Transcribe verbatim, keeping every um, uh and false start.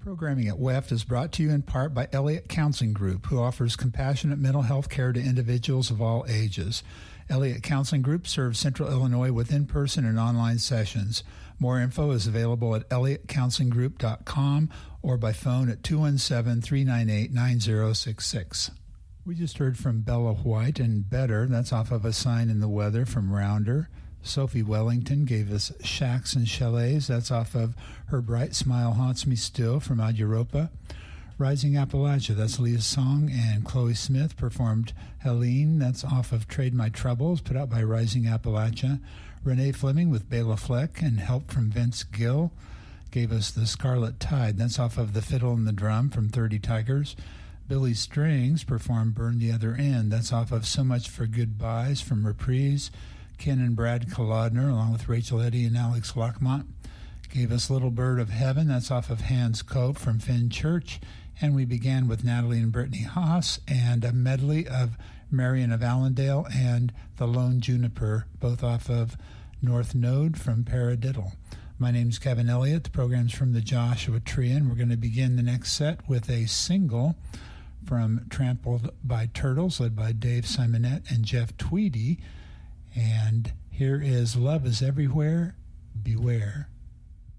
Programming at W E F is brought to you in part by Elliott Counseling Group, who offers compassionate mental health care to individuals of all ages. Elliott Counseling Group serves Central Illinois with in-person and online sessions. More info is available at elliott counseling group dot com or by phone at two one seven, three nine eight, nine zero six six. We just heard from Bella White and Better. That's off of A Sign in the Weather from Rounder. Sophie Wellington gave us Shacks and Chalets. That's off of Her Bright Smile Haunts Me Still from Ad Europa. Rising Appalachia, that's Leah's song. And Chloe Smith performed Helene. That's off of Trade My Troubles, put out by Rising Appalachia. Renee Fleming with Bela Fleck and help from Vince Gill gave us The Scarlet Tide. That's off of The Fiddle and the Drum from thirty Tigers. Billy Strings performed Burn the Other End. That's off of So Much for Goodbyes from Reprise. Ken and Brad Kolodner, along with Rachel Eddy and Alex Lockmont, gave us Little Bird of Heaven. That's off of Hans Cope from Finn Church. And we began with Natalie and Brittany Haas and a medley of Marion of Allendale and The Lone Juniper, both off of North Node from Paradiddle. My name's Kevin Elliott. The program's from the Joshua Tree, and we're going to begin the next set with a single from Trampled by Turtles, led by Dave Simonette and Jeff Tweedy. And here is Love is Everywhere, Beware.